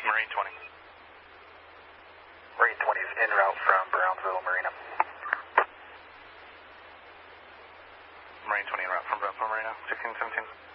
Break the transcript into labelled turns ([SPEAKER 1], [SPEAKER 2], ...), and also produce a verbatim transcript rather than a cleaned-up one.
[SPEAKER 1] Marine twenty.
[SPEAKER 2] Marine twenty is en route from Brownsville Marina.
[SPEAKER 1] Marine twenty en route from Brownsville Marina, sixteen seventeen.